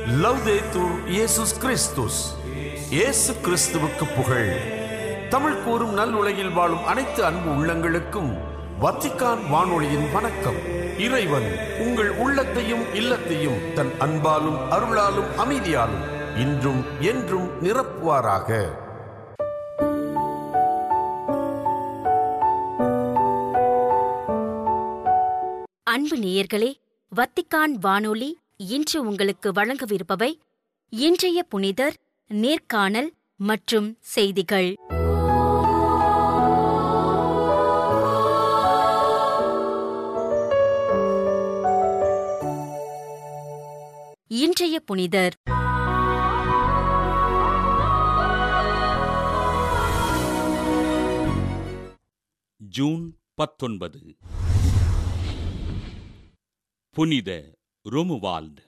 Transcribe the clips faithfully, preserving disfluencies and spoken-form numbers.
லவ்தேத்தூர் இயேசுஸ் கிறிஸ்துஸ். இயேசு கிறிஸ்துவுக்கு புகழ். தமிழ் கூறும் நல்லுலகில் வாழும் அனைத்து அன்பு உள்ளங்களுக்கும் வத்திக்கான் வானொலியின் வணக்கம். இறைவன் உங்கள் உள்ளத்தையும் இல்லத்தையும் தன் அன்பாலும் அருளாலும் அமைதியாலும் இன்றும் என்றும் நிரப்புவாராக. அன்பு நேயர்களே, வத்திக்கான் வானொலி இன்று உங்களுக்கு வழங்கவிருப்பவை இன்றைய புனிதர், நேர்காணல் மற்றும் செய்திகள். இன்றைய புனிதர் ஜூன் பத்தொன்பது. புனித ரோமுவால்ட்.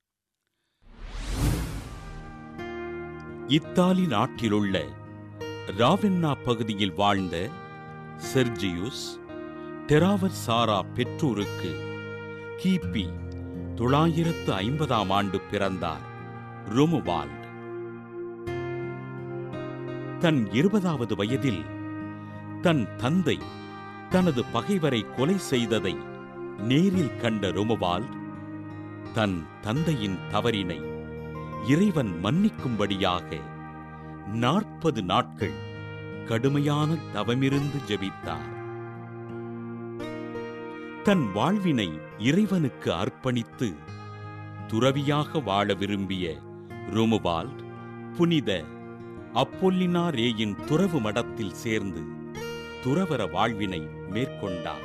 இத்தாலி நாட்டிலுள்ள ராவென்னா பகுதியில் வாழ்ந்த செர்ஜியுஸ் டெராவர்சாரா பெற்றோருக்கு கிபி தொள்ளாயிரத்து ஐம்பதாம் ஆண்டு பிறந்தார் ரோமுவால்ட். தன் இருபதாவது வயதில் தன் தந்தை தனது பகைவரை கொலை செய்ததை நேரில் கண்ட ரோமுவால்ட் தன் தந்தையின் தவறினை இறைவன் மன்னிக்கும்படியாக நாற்பது நாட்கள் கடுமையான தவமிருந்து ஜெபித்தார். தன் வாழ்வினை இறைவனுக்கு அர்ப்பணித்து துறவியாக வாழ விரும்பிய ரோமுவால்ட் புனித அப்பொல்லினாரேயின் துறவு மடத்தில் சேர்ந்து துறவற வாழ்வினை மேற்கொண்டார்.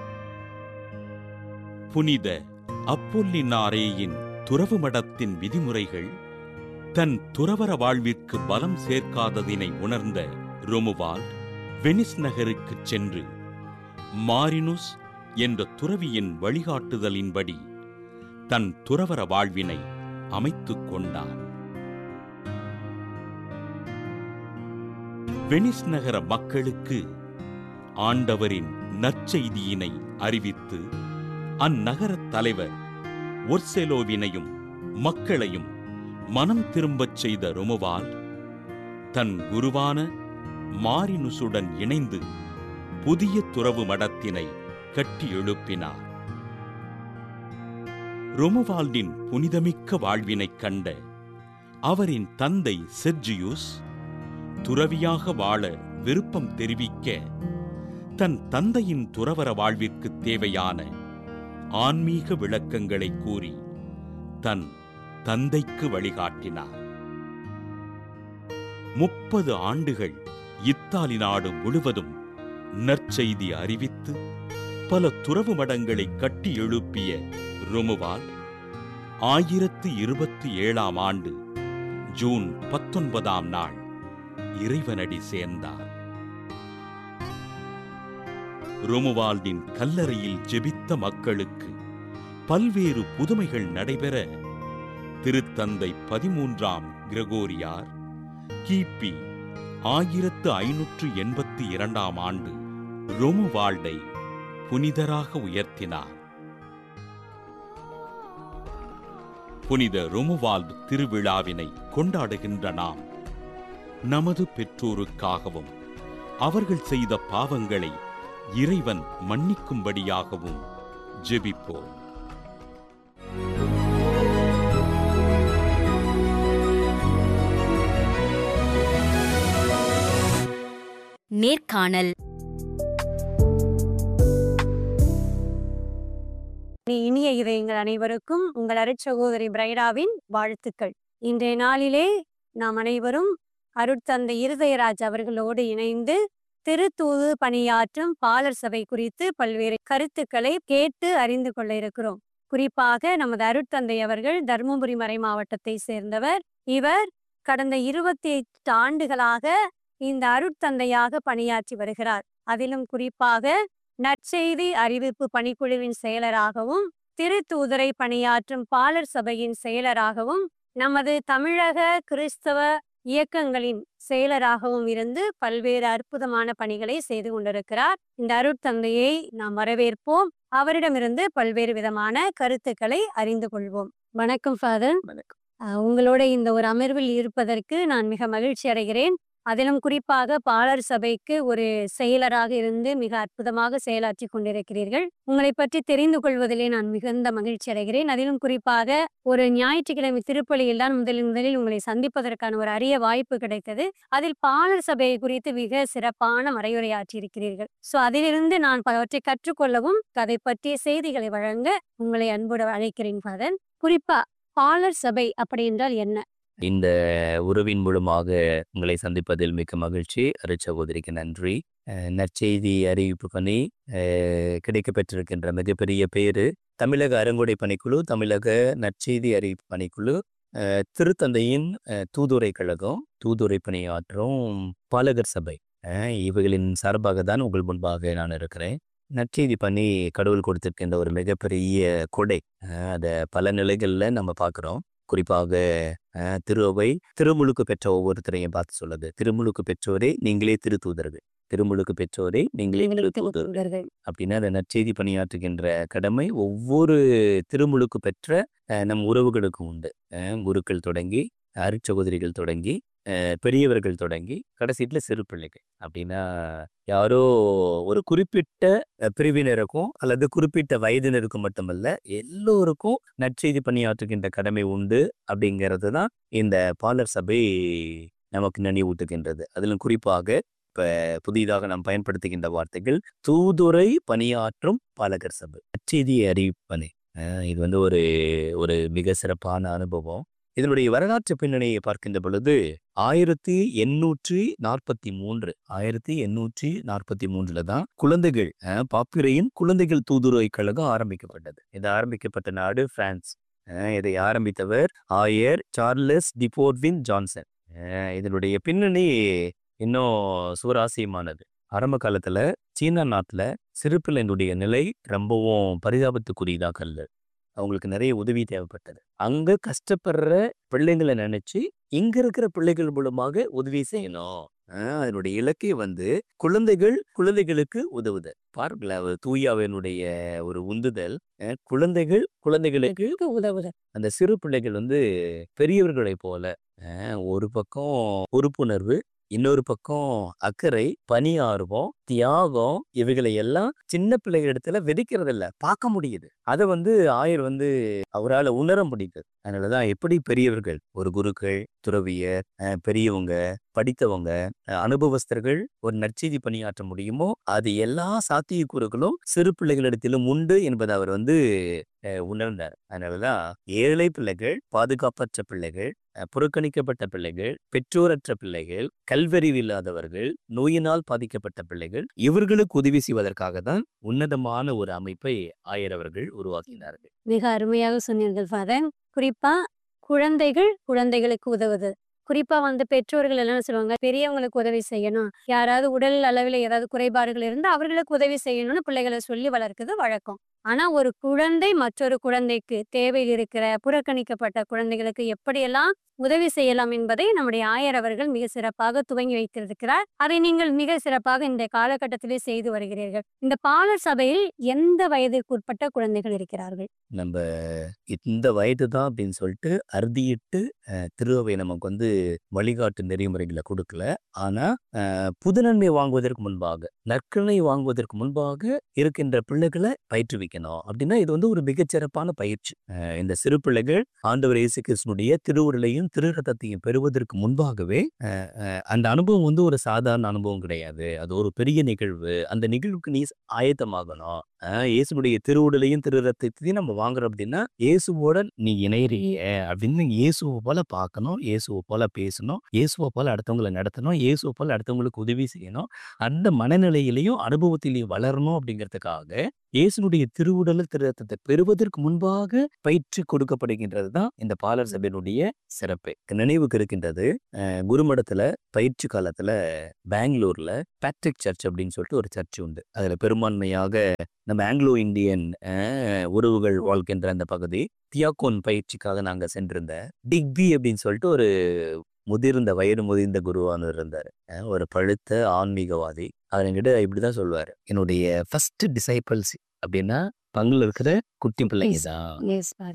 புனித அப்பொல்லினாரேயின் துறவு மடத்தின் விதிமுறைகள் தன் துறவற வாழ்விற்கு பலம் சேர்க்காததினை உணர்ந்த ரோமுவால்ட் வெனிஸ் நகருக்குச் சென்று மாரினுஸ் என்ற துறவியின் வழிகாட்டுதலின்படி தன் துறவற வாழ்வினை அமைத்துக் கொண்டார். வெனிஸ் நகர மக்களுக்கு ஆண்டவரின் நற்செய்தியினை அறிவித்து அந்நகரத் தலைவர் ஒர்செலோவினையும் மக்களையும் மனம் திரும்பச் செய்த ரோமுவால்ட் தன் குருவான மாரினுசுடன் இணைந்து புதிய துறவு மடத்தினை கட்டி எழுப்பினார். ரோமுவால்டின் புனிதமிக்க வாழ்வினைக் கண்ட அவரின் தந்தை செர்ஜியுஸ் துறவியாக வாழ விருப்பம் தெரிவிக்க தன் தந்தையின் துறவற வாழ்விற்கு தேவையான ஆன்மீக விளக்கங்களை கூறி தன் தந்தைக்கு வழிகாட்டினார். முப்பது ஆண்டுகள் இத்தாலி நாடு முழுவதும் நற்செய்தி அறிவித்து பல துறவு மடங்களை கட்டி எழுப்பிய ரோமுவால்ட் ஆயிரத்து இருபத்தி ஏழாம் ஆண்டு ஜூன் பத்தொன்பதாம் நாள் இறைவனடி சேர்ந்தார். ரோமுவால்டின் கல்லறையில் ஜெபித்த மக்களுக்கு பல்வேறு புதுமைகள் நடைபெற திருத்தந்தை பதிமூன்றாம் கிரகோரியார் கிபி ஆயிரத்து ஐநூற்று எண்பத்தி இரண்டாம் ஆண்டு ரோமுவால்டை புனிதராக உயர்த்தினார். புனித ரோமுவால்ட் திருவிழாவினை கொண்டாடுகின்ற நாம் நமது பெற்றோருக்காகவும் அவர்கள் செய்த பாவங்களை இறைவன் மன்னிக்கும்படியாகவும் ஜெபிப்போம். நேர்காணல். இனிய இதயங்கள் அனைவருக்கும் உங்கள் அருட்சகோதரி பிரைடாவின் வாழ்த்துக்கள். இன்றைய நாளிலே நாம் அனைவரும் அருட்தந்தை இருதயராஜ் அவர்களோடு இணைந்து திருத்தூது பணியாற்றும் பாலர் சபை குறித்து பல்வேறு கருத்துக்களை கேட்டு அறிந்து கொள்ள இருக்கிறோம். குறிப்பாக நமது அருட்தந்தை அவர்கள் தர்மபுரி மறை மாவட்டத்தை சேர்ந்தவர். இவர் கடந்த இருபத்தி எட்டு ஆண்டுகளாக இந்த அருட்தந்தையாக பணியாற்றி வருகிறார். அதிலும் குறிப்பாக நற்செய்தி அறிவிப்பு பணிக்குழுவின் செயலராகவும் திருத்தூதரை பணியாற்றும் பாலர் சபையின் செயலராகவும் நமது தமிழக கிறிஸ்தவ இயக்கங்களின் செயலராகவும் இருந்து பல்வேறு அற்புதமான பணிகளை செய்து கொண்டிருக்கிறார். இந்த அருட்தந்தையை நாம் வரவேற்போம். அவரிடமிருந்து பல்வேறு விதமான கருத்துக்களை அறிந்து கொள்வோம். வணக்கம் ஃபாதர். அஹ், உங்களோட இந்த ஒரு அமர்வில் இருப்பதற்கு நான் மிக மகிழ்ச்சி அடைகிறேன். அதிலும் குறிப்பாக பாலர் சபைக்கு ஒரு செயலராக இருந்து மிக அற்புதமாக செயலாற்றி கொண்டிருக்கிறீர்கள். உங்களை பற்றி தெரிந்து கொள்வதிலே நான் மிகுந்த மகிழ்ச்சி அடைகிறேன். அதிலும் குறிப்பாக ஒரு ஞாயிற்றுக்கிழமை திருப்பலியில் தான் முதலில் முதலில் உங்களை சந்திப்பதற்கான ஒரு அரிய வாய்ப்பு கிடைத்தது. அதில் பாலர் சபையை குறித்து மிக சிறப்பான மறையுரையாற்றி இருக்கிறீர்கள். ஸோ அதிலிருந்து நான் பலவற்றை கற்றுக்கொள்ளவும் அதை பற்றிய செய்திகளை வழங்க உங்களை அன்போடு அழைக்கிறேன் ஃபாதர். குறிப்பா பாலர் சபை அப்படி என்றால் என்ன? இந்த உறவின் மூலமாக உங்களை சந்திப்பதில் மிக்க மகிழ்ச்சி. அருட்சகோதரிக்கு நன்றி. அஹ் நற்செய்தி அறிவிப்பு பணி அஹ் கிடைக்க பெற்றிருக்கின்ற மிகப்பெரிய பேரு தமிழக அருங்கொடை பணிக்குழு, தமிழக நற்செய்தி அறிவிப்பு பணிக்குழு, அஹ் திருத்தந்தையின் அஹ் தூதுரை கழகம், தூதுரை பணியாற்றும் பாலகர் சபை, அஹ் இவைகளின் சார்பாக தான் உங்கள் முன்பாக நான் இருக்கிறேன். நற்செய்தி பணி கடவுள் கொடுத்திருக்கின்ற ஒரு மிகப்பெரிய கொடை. அஹ் அதை பல நிலைகளில் நம்ம பார்க்குறோம். குறிப்பாக அஹ் திருவை திருமுழுக்கு பெற்ற ஒவ்வொருத்தரையும் பார்த்து சொல்லுது, திருமுழுக்கு பெற்றோரே நீங்களே திருத்தூதர்கள், திருமுழுக்கு பெற்றோரே நீங்களே திருத்தூதர்கள் அப்படின்னா அந்த நற்செய்தி பணியாற்றுகின்ற கடமை ஒவ்வொரு திருமுழுக்கு பெற்ற அஹ் நம் உறவுகளுக்கும் உண்டு. அஹ் குருக்கள் தொடங்கி, அருட்சகோதரிகள் தொடங்கி, அஹ் பெரியவர்கள் தொடங்கி, கடைசீட்டில் சிறு பிள்ளைகள் அப்படின்னா யாரோ ஒரு குறிப்பிட்ட அஹ், பிரிவினருக்கும் அல்லது குறிப்பிட்ட வயதினருக்கும் மட்டுமல்ல, எல்லோருக்கும் நற்செய்தி பணியாற்றுகின்ற கடமை உண்டு. அப்படிங்கிறது தான் இந்த பாலர் சபை நமக்கு நினைவூட்டுகின்றது. அதிலும் குறிப்பாக இப்ப புதிதாக நாம் பயன்படுத்துகின்ற வார்த்தைகள் தூதுரை பணியாற்றும் பாலகர் சபை, நற்செய்தி அறிவிப்பணி. அஹ் இது வந்து ஒரு ஒரு மிக சிறப்பான அனுபவம். இதனுடைய வரலாற்று பின்னணியை பார்க்கின்ற பொழுது ஆயிரத்தி எண்ணூற்றி நாற்பத்தி மூன்று ஆயிரத்தி எண்ணூற்றி நாற்பத்தி மூன்றுல தான் குழந்தைகள் அஹ், பாப்பிரையின் குழந்தைகள் தூதுரை கழகம் ஆரம்பிக்கப்பட்டது. இது ஆரம்பிக்கப்பட்ட நாடு பிரான்ஸ். அஹ், இதை ஆரம்பித்தவர் ஆயர் சார்லஸ் டிபோர்வின் ஜான்சன். அஹ், இதனுடைய பின்னணி இன்னும் சுவராசியமானது. ஆரம்ப காலத்துல சீனா நாட்டுல சிறு பிள்ளைகளுடைய நிலை ரொம்பவும் பரிதாபத்துக்குரியதாக அல்ல. அவங்களுக்கு நிறைய உதவி தேவைப்பட்டது. அங்க கஷ்டப்படுற பிள்ளைங்களை நினைச்சு இங்க இருக்கிற பிள்ளைகள் மூலமாக உதவி செய்யணும். ஆஹ் அதனுடைய இலக்கே வந்து குழந்தைகள் குழந்தைகளுக்கு உதவுதல். பாருங்களேன், ஒரு தூயாவினுடைய ஒரு உந்துதல். அஹ் குழந்தைகள் குழந்தைகளுக்கு உதவுதல். அந்த சிறு பிள்ளைகள் வந்து பெரியவர்களை போல அஹ் ஒரு பக்கம் பொறுப்புணர்வு, இன்னொரு பக்கம் அக்கறை, பணி ஆர்வம், தியாகம், இவைகளை எல்லாம் சின்ன பிள்ளைகள் இடத்துல விதைக்கிறது இல்ல, பார்க்க முடியுது. அதை வந்து ஆயர் வந்து அவரால் உணர முடியுது. அதனாலதான் எப்படி பெரியவர்கள், ஒரு குருக்கள், துறவியர், அஹ் பெரியவங்க, படித்தவங்க, அஹ் அனுபவஸ்தர்கள் ஒரு நற்செய்தி பணியாற்ற முடியுமோ அது எல்லா சாத்தியக்கூறுகளும் சிறு பிள்ளைகளிடத்திலும் உண்டு என்பதை அவர் வந்து அஹ் உணர்ந்தார். அதனாலதான் ஏழை பிள்ளைகள், பாதுகாப்பற்ற பிள்ளைகள், அஹ் புறக்கணிக்கப்பட்ட பிள்ளைகள், பெற்றோரற்ற பிள்ளைகள், கல்வறிவு இல்லாதவர்கள், நோயினால் பாதிக்கப்பட்ட பிள்ளைகள், இவர்களுக்கு உதவி செய்வதற்காக தான் உன்னதமான ஒரு அமைப்பை ஆயர் அவர்கள் உருவாக்கினார்கள். மிக அருமையாக சொன்னீர்கள் ஃபாதர். குறிப்பா குழந்தைகள் குழந்தைகளுக்கு உதவுது. குறிப்பா வந்து பெற்றோர்கள் என்ன சொல்லுவாங்க, பெரியவங்களுக்கு உதவி செய்யணும், யாராவது உடல் அளவில் ஏதாவது குறைபாடுகள் இருந்தா அவர்களுக்கு உதவி செய்யணும்னு பிள்ளைகளை சொல்லி வளர்க்குது வழக்கம். ஆனா ஒரு குழந்தை மற்றொரு குழந்தைக்கு, தேவையில் இருக்கிற புறக்கணிக்கப்பட்ட குழந்தைகளுக்கு எப்படியெல்லாம் உதவி செய்யலாம் என்பதை நம்முடைய ஆயர் அவர்கள் மிக சிறப்பாக துவங்கி வைத்திருக்கிறார். அதை நீங்கள் மிக சிறப்பாக இந்த காலகட்டத்திலே செய்து வருகிறீர்கள். இந்த பாலர் சபையில் எந்த வயதிற்கு உட்பட்ட குழந்தைகள் இருக்கிறார்கள்? நம்ம இந்த வயது தான் அப்படின்னு சொல்லிட்டு அறுதியிட்டு அஹ், திருவை நமக்கு வந்து வழிகாட்டு நெறிமுறைகளை கொடுக்கல. ஆனா அஹ், புதுநன்மை வாங்குவதற்கு முன்பாக, நற்கனை வாங்குவதற்கு முன்பாக இருக்கின்ற பிள்ளைகளை பயிற்றுவிக்கணும். அப்படின்னா இது வந்து ஒரு மிகச்சிறப்பான பயிற்சி. அஹ், இந்த சிறு பிள்ளைகள் ஆண்டவர் இயேசு கிறிஸ்துனுடைய திருவுருளையும் திரு ரத்தத்தையும் பெறுவதற்கு முன்பாகவே அஹ், அஹ், அந்த அனுபவம் வந்து ஒரு சாதாரண அனுபவம் கிடையாது. அது ஒரு பெரிய நிகழ்வு. அந்த நிகழ்வுக்கு நீ ஆயத்தமாகணும். அஹ், இயேசுடைய திருவுடலையும் திரு ரத்தத்தையும் நம்ம வாங்குறோம் அப்படின்னா இயேசுவோட நீ இணையறிய அப்படின்னு இயேசுவை போல பார்க்கணும், இயேசுவை போல பேசணும், இயேசுவை போல அடுத்தவங்களை நடத்தணும், இயேசுவை போல அடுத்தவங்களுக்கு உதவி செய்யணும். அந்த மனநிலையிலையும் அனுபவத்திலையும் வளரணும். அப்படிங்கிறதுக்காக இயேசுனுடைய திருவுடல் திரு ரத்தத்தை பெறுவதற்கு முன்பாக பயிற்சி கொடுக்கப்படுகின்றது தான் இந்த பாலர் சபையினுடைய சிறப்பு. நினைவுக்கு இருக்கின்றது, அஹ், குருமடத்துல பயிற்சி காலத்துல பெங்களூர்ல பேட்ரிக் சர்ச் அப்படின்னு சொல்லிட்டு ஒரு சர்ச் உண்டு. அதுல பெரும்பான்மையாக நம்ம ஆங்கிலோ இந்தியன் அஹ், உறவுகள் வாழ்கின்ற அந்த பகுதி. தியாக்கோன் பயிற்சிக்காக நாங்க சென்றிருந்த டிக்பி அப்படின்னு சொல்லிட்டு ஒரு முதிர்ந்த வயது முதிர்ந்த குருவானவர் இருந்தார். அஹ், ஒரு பழுத்த ஆன்மீகவாதி. அவர் என்கிட்ட இப்படிதான் சொல்லுவாரு, என்னுடைய ஃபர்ஸ்ட் டிசைபிள்ஸ் அப்படின்னா பங்குல இருக்கிற குட்டி பிள்ளைங்க தான். Yes, father.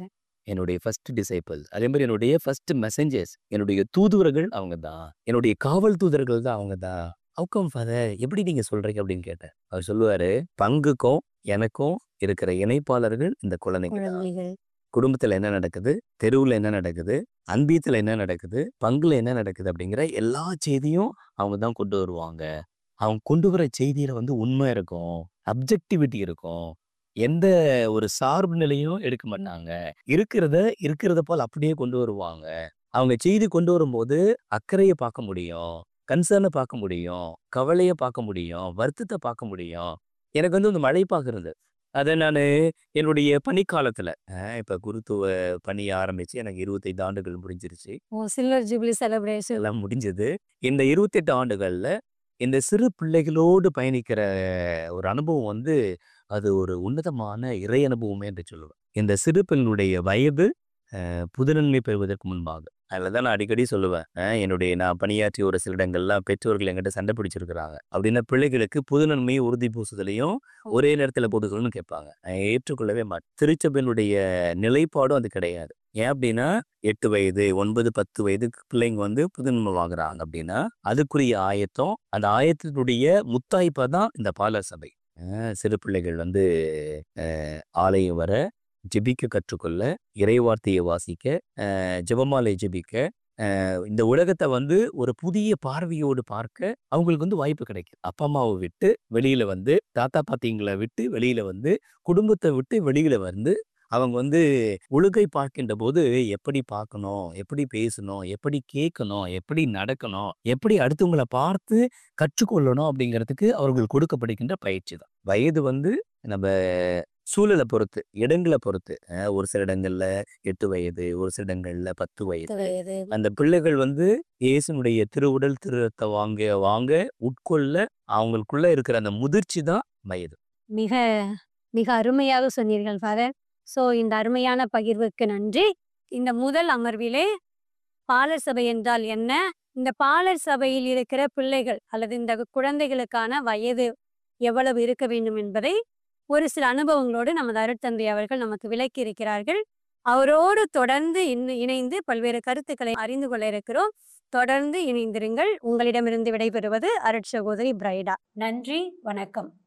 என்னுடைய ஃபர்ஸ்ட் டிசைபிள். அதே மாதிரி என்னுடைய ஃபர்ஸ்ட் மெசஞ்சர்ஸ், என்னுடைய தூதுவர்கள் அவங்க தான். என்னுடைய காவல் தூதர்கள் தான் அவங்க தான். ஹவ் கம் ஃபாதர், எப்படி நீங்க சொல்றீங்க அப்படின்னு கேட்டேன். அவர் சொல்லுவாரு, பங்குக்கும் எனக்கும் இருக்கிற இணைப்பாளர்கள் இந்த குழந்தைங்க தான். குழந்தைகள் குடும்பத்துல என்ன நடக்குது, தெருவுல என்ன நடக்குது, அன்பீத்துல என்ன நடக்குது, பங்குல என்ன நடக்குது அப்படிங்கிற எல்லா செய்தியும் அவங்க தான் கொண்டு வருவாங்க. அவங்க கொண்டு வர செய்தியில வந்து உண்மை இருக்கும், அப்ஜெக்டிவிட்டி இருக்கும், எந்த ஒரு சார்பு நிலையும் எடுக்க மாட்டாங்க. இருக்கிறத இருக்கிறத போல் அப்படியே கொண்டு வருவாங்க. அவங்க செய்தி கொண்டு வரும்போது அக்கறையை பார்க்க முடியும், கன்சர்னை பார்க்க முடியும், கவலையை பார்க்க முடியும், வருத்தத்தை பார்க்க முடியும். எனக்கு வந்து இந்த மழை பார்க்கறது அதை நான் என்னுடைய பணிக்காலத்துல அஹ் இப்ப குருத்துவ பணி ஆரம்பிச்சு எனக்கு இருபத்தைந்து ஆண்டுகள் முடிஞ்சிருச்சு. ஓ சில்வர் ஜூப்ளி செலிப்ரேஷன் எல்லாம் முடிஞ்சது. இந்த இருபத்தெட்டு ஆண்டுகள்ல இந்த சிறு பிள்ளைகளோடு பயணிக்கிற ஒரு அனுபவம் வந்து அது ஒரு உன்னதமான இறை அனுபவமே என்று சொல்லுவேன். இந்த சிறு பிள்ளைகளுடைய வயது அஹ், புதுநன்மை பெறுவதற்கு முன்பாக. அதில் தான் நான் அடிக்கடி சொல்லுவேன், அஹ், என்னுடைய நான் பணியாற்றிய ஒரு சில இடங்கள்லாம் பெற்றோர்கள் என்கிட்ட சண்டை பிடிச்சிருக்கிறாங்க. அப்படின்னா பிள்ளைகளுக்கு புதுநன்மையை உறுதி பூசுதலையும் ஒரே நேரத்தில் போட்டுக்கணும்னு கேட்பாங்க. நான் ஏற்றுக்கொள்ளவே மாட்டேன். திருச்சபையினுடைய நிலைப்பாடும் அது கிடையாது. ஏன் அப்படின்னா எட்டு வயது ஒன்பது பத்து வயது பிள்ளைங்க வந்து புதுநன்மை வாங்குறாங்க அப்படின்னா அதுக்குரிய ஆயத்தம், அந்த ஆயத்தினுடைய முத்தாய்ப்பா தான் இந்த பாலர் சபை. அஹ், சிறு பிள்ளைகள் வந்து அஹ், ஆலயம் வர, ஜெபிக்க கற்றுக்கொள்ள, இறைவார்த்தையை வாசிக்க, அஹ், ஜெபமாலை ஜெபிக்க, அஹ், இந்த உலகத்தை வந்து ஒரு புதிய பார்வையோடு பார்க்க அவங்களுக்கு வந்து வாய்ப்பு கிடைக்கும். அப்பா அம்மாவை விட்டு வெளியில வந்து, தாத்தா பாட்டிங்களை விட்டு வெளியில வந்து, குடும்பத்தை விட்டு வெளியில வந்து அவங்க வந்து ஒழுகை பார்க்கின்ற போது எப்படி பார்க்கணும், எப்படி பேசணும், எப்படி கேட்கணும், எப்படி நடக்கணும், எப்படி அடுத்தவங்களை பார்த்து கற்றுக்கொள்ளணும் அப்படிங்கிறதுக்கு அவர்கள் கொடுக்கப்படுகின்ற பயிற்சி தான். வயது வந்து நம்ம சூழலை பொறுத்து, இடங்களை பொறுத்து, அஹ், ஒரு சில இடங்கள்ல எட்டு வயது, ஒரு சில இடங்கள்ல பத்து வயது. வயது அந்த பிள்ளைகள் வந்து இயேசுனுடைய திருவுடல் திருரத்தை வாங்க வாங்க உட்கொள்ள அவங்களுக்குள்ள இருக்கிற அந்த முதிர்ச்சி தான் வயது. மிக மிக அருமையாக சொன்னீர்கள் ஃபாதர். ஸோ இந்த அருமையான பகிர்வுக்கு நன்றி. இந்த முதல் அமர்விலே பாலர் சபை என்றால் என்ன, இந்த பாலர் சபையில் இருக்கிற பிள்ளைகள் அல்லது இந்த குழந்தைகளுக்கான வயது எவ்வளவு இருக்க வேண்டும் என்பதை ஒரு சில அனுபவங்களோடு நமது அருட்தந்தை அவர்கள் நமக்கு விளக்கி இருக்கிறார்கள். அவரோடு தொடர்ந்து இன்னு இணைந்து பல்வேறு கருத்துக்களை அறிந்து கொள்ள இருக்கிறோம். தொடர்ந்து இணைந்திருங்கள். உங்களிடமிருந்து விடைபெறுவது அருட்சகோதரி பிரைடா. நன்றி, வணக்கம்.